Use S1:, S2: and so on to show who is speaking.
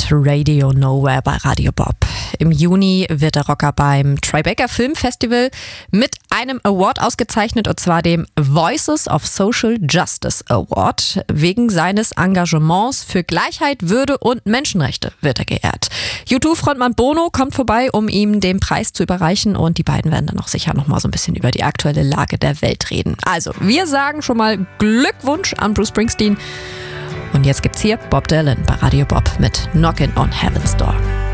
S1: mit Radio Nowhere bei Radio Bob. Im Juni wird der Rocker beim Tribeca Film Festival mit einem Award ausgezeichnet, und zwar dem Voices of Social Justice Award. Wegen seines Engagements für Gleichheit, Würde und Menschenrechte wird er geehrt. U2-Frontmann Bono kommt vorbei, um ihm den Preis zu überreichen, und die beiden werden dann auch sicher noch mal so ein bisschen über die aktuelle Lage der Welt reden. Also, wir sagen schon mal Glückwunsch an Bruce Springsteen. Und jetzt gibt's hier Bob Dylan bei Radio Bob mit Knockin' on Heaven's Door.